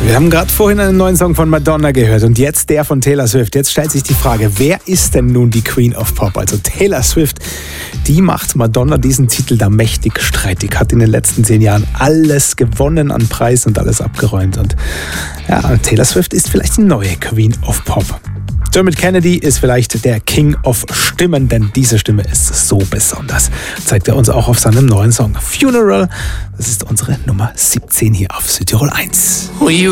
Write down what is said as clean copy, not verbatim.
Wir haben gerade vorhin einen neuen Song von Madonna gehört und jetzt der von Taylor Swift. Jetzt stellt sich die Frage, wer ist denn nun die Queen of Pop? Also Taylor Swift, die macht Madonna diesen Titel da mächtig streitig, hat in den letzten 10 Jahren alles gewonnen an Preisen und alles abgeräumt. Und ja, Taylor Swift ist vielleicht die neue Queen of Pop. Dermot Kennedy ist vielleicht der King of Stimmen, denn diese Stimme ist so besonders. Zeigt er uns auch auf seinem neuen Song Funeral. Das ist unsere Nummer 17 hier auf Südtirol 1.